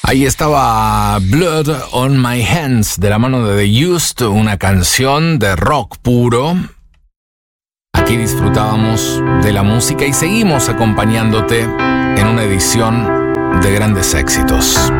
Ahí estaba Blood on My Hands de la mano de The Used, una canción de rock puro. Aquí disfrutábamos de la música y seguimos acompañándote en una edición de grandes éxitos.